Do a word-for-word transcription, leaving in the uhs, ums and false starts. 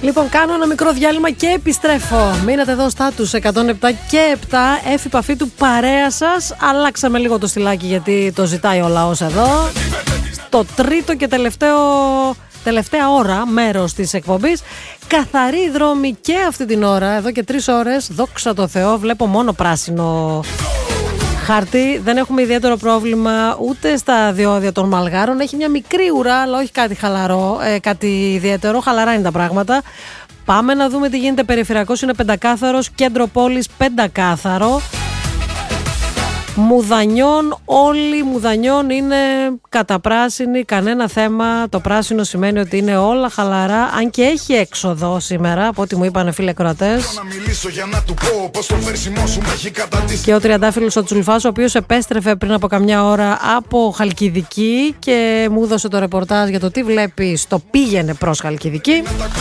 Λοιπόν, κάνω ένα μικρό διάλειμμα και επιστρέφω. Μείνατε εδώ στα τους εκατόν επτά και επτά. Έφη παφή του παρέα σας. Αλλάξαμε λίγο το στυλάκι γιατί το ζητάει ο λαός εδώ. Το τρίτο και τελευταίο, τελευταία ώρα μέρος της εκπομπής. Καθαρή δρόμη και αυτή την ώρα. Εδώ και τρεις ώρες, δόξα τω Θεώ, βλέπω μόνο πράσινο χάρτη. Δεν έχουμε ιδιαίτερο πρόβλημα ούτε στα διόδια των μαλγάρων. Έχει μια μικρή ουρά, αλλά όχι κάτι χαλαρό, ε, κάτι ιδιαίτερο. Χαλαρά είναι τα πράγματα. Πάμε να δούμε τι γίνεται. Περιφερειακός είναι πεντακάθαρος, κέντρο πόλης πεντακάθαρο. Μουδανιών, όλοι μουδανιών είναι καταπράσινοι, κανένα θέμα. Το πράσινο σημαίνει ότι είναι όλα χαλαρά, αν και έχει έξοδο σήμερα, από ό,τι μου είπαν φίλοι ακροατές. Και ο τριαντάφυλλος ο Τσουλφάς, ο οποίος επέστρεφε πριν από καμιά ώρα από Χαλκιδική και μου έδωσε το ρεπορτάζ για το τι βλέπει στο πήγαινε προς Χαλκιδική.